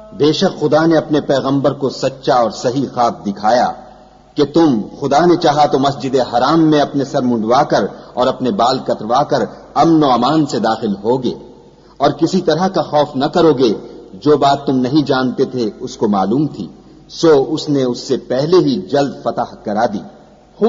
बेशक खुदा ने अपने पैगंबर को सच्चा और सही ख्वाब दिखाया कि तुम, खुदा ने चाहा तो मस्जिद हराम में अपने सर मुंडवाकर और अपने बाल कतरवाकर अमन व अमान से दाखिल होगे और किसी तरह का खौफ न करोगे। जो बात तुम नहीं जानते थे उसको मालूम थी, सो उसने उससे पहले ही जल्द फतह करा दी।